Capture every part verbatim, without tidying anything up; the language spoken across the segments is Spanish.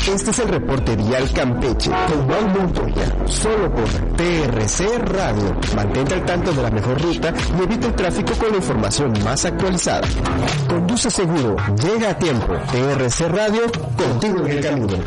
Este es el reporte vial Campeche con Mau Montoya, solo por T R C Radio. Mantente al tanto de la mejor ruta y evita el tráfico con la información más actualizada. Conduce seguro, llega a tiempo. T R C Radio, contigo en el camino.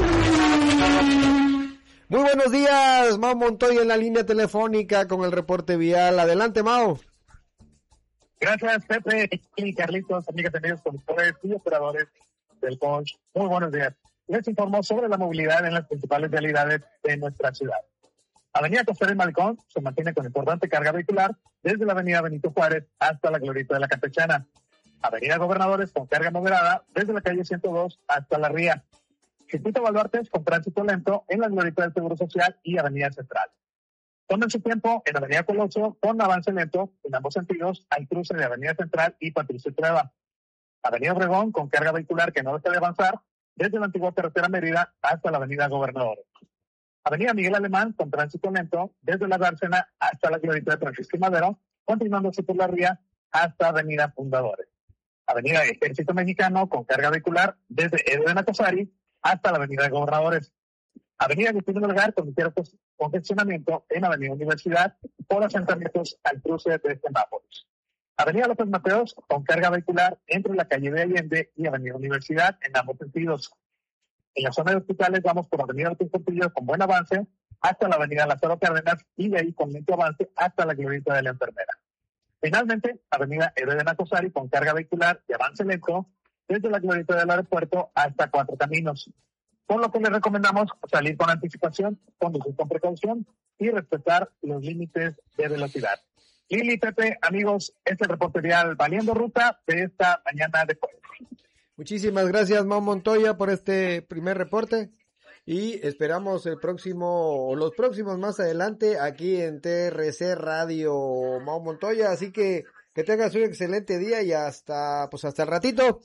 Muy buenos días, Mau Montoya en la línea telefónica con el reporte vial. Adelante, Mau. Gracias, Pepe y Carlitos, amigas, amigos, conductores y operadores del Coach. Muy buenos días. Les informó sobre la movilidad en las principales vialidades de nuestra ciudad. Avenida Costera y Malecón se mantiene con importante carga vehicular desde la avenida Benito Juárez hasta la Glorieta de la Campechana. Avenida Gobernadores con carga moderada desde la calle ciento dos hasta la Ría. Circuito Baluartes con tránsito lento en la Glorieta del Seguro Social y Avenida Central. Tomen su tiempo en Avenida Colosio con avance lento en ambos sentidos al cruce de Avenida Central y Patricio Trueba. Avenida Obregón con carga vehicular que no deja de avanzar desde la antigua carretera Mérida hasta la avenida Gobernadores. Avenida Miguel Alemán con tránsito lento desde la Dársena hasta la Glorieta de Francisco y Madero, continuándose por la Ría hasta avenida Fundadores. Avenida Ejército Mexicano con carga vehicular desde Edo de Nacosari hasta la avenida Gobernadores. Avenida Agustín Melgar con ligero congestionamiento en avenida Universidad por asentamientos al cruce de semáforos. Avenida López Mateos con carga vehicular entre la calle de Allende y avenida Universidad en ambos sentidos. En la zona de hospitales vamos por avenida Ortiz Portillo con buen avance hasta la avenida Lázaro Cárdenas y de ahí con lento avance hasta la Glorieta de la Enfermera. Finalmente, avenida Héroe de Nacosari con carga vehicular y avance lento desde la Glorieta del Aeropuerto hasta Cuatro Caminos. Por lo que les recomendamos salir con anticipación, conducir con precaución y respetar los límites de velocidad. Lili, Pepe, amigos, este reporte vial Valiendo Ruta de esta mañana de jueves. Muchísimas gracias, Mau Montoya, por este primer reporte y esperamos el próximo o los próximos más adelante aquí en T R C Radio, Mau Montoya, así que que tengas un excelente día y hasta pues hasta el ratito.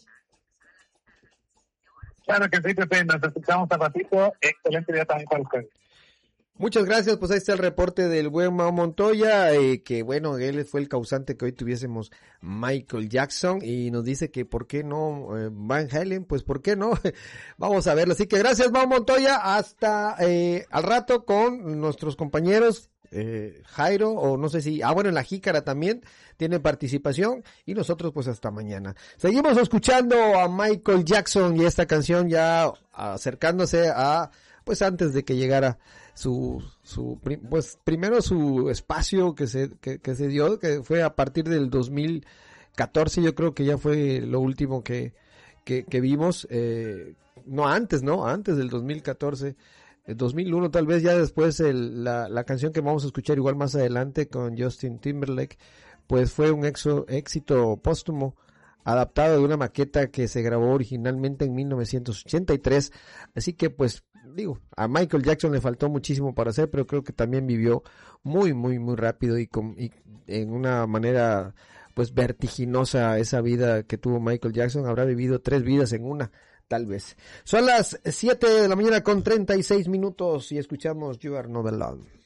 Claro que sí, Pepe, nos escuchamos al ratito. Excelente día también para ustedes. Muchas gracias, pues ahí está el reporte del buen Mau Montoya, eh, que bueno, él fue el causante que hoy tuviésemos Michael Jackson, y nos dice que por qué no eh, Van Halen, pues por qué no, vamos a verlo, así que gracias Mau Montoya, hasta eh, al rato con nuestros compañeros, eh, Jairo, o no sé si, ah bueno, en la Jícara también tiene participación, y nosotros pues hasta mañana. Seguimos escuchando a Michael Jackson y esta canción ya acercándose a, pues antes de que llegara su su pues primero su espacio que se que, que se dio, que fue a partir del dos mil catorce, yo creo que ya fue lo último que que, que vimos, eh, no antes, no, antes del dos mil catorce, el dos mil uno tal vez, ya después el, la, la canción que vamos a escuchar igual más adelante con Justin Timberlake, pues fue un exo, éxito póstumo, adaptado de una maqueta que se grabó originalmente en mil novecientos ochenta y tres, así que pues digo, a Michael Jackson le faltó muchísimo para hacer, pero creo que también vivió muy, muy, muy rápido y, con, y en una manera pues vertiginosa esa vida que tuvo Michael Jackson. Habrá vivido tres vidas en una, tal vez. Son las siete de la mañana con treinta y seis minutos y escuchamos You Are Not Alone.